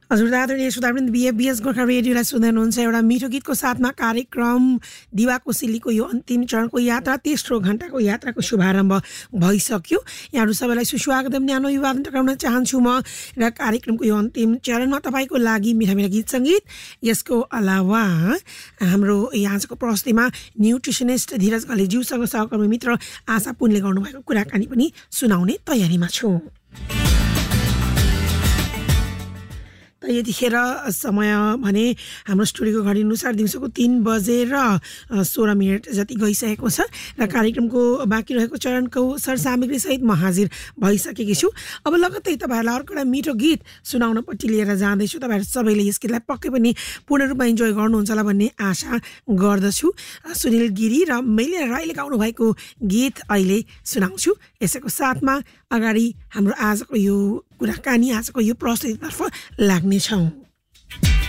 हजुर आदरणीय श्रोतावृन्द बीएफबीएस गोर्खा रेडियोलाई सुन्दै हुनुहुन्छ। एउटा मिठो गीतको साथमा कार्यक्रम दिवा कोसेलीको यो अन्तिम चरणको यात्रा, तेस्रो घण्टाको यात्राको शुभारम्भ भइसक्यो। यहाँहरू सबैलाई सुस्वागतम, न्यानो अभिवादन टक्राउन चाहन्छु म। र कार्यक्रमको यो अन्तिम चरणमा तपाईँको लागि मिठा मिठा गीत सङ्गीत, यसको अलावा हाम्रो आजको प्रस्तुतिमा न्युट्रिसनिस्ट धीरज घलेज्यूसँग सहकर्मी मित्र आशा पुनले गर्नुभएको कुराकानी पनि सुनाउने तयारीमा छु। यतिखेर समय भने हाम्रो स्टुडियोको घडी अनुसार दिउँसोको 3:16 जति गइसकेको छ र कार्यक्रमको बाँकी रहेको चरणको सरसामग्री सहित म हाजिर भइसकेकी छु। अब लगत्तै तपाईँहरूलाई अर्को एउटा मिठो गीत सुनाउनपट्टि लिएर जाँदैछु। तपाईँहरू सबैले यस गीतलाई पक्कै पनि पूर्ण रूपमा इन्जोय गर्नुहुन्छ होला भन्ने आशा गर्दछु। सुनिल गिरी र मैले राईले गाउनु भएको गीत अहिले सुनाउँछु। यसैको साथमा अगाडि हाम्रो आजको यो कुराकानी, आजको यो प्रस्तुतितर्फ लाग्नेछौँ।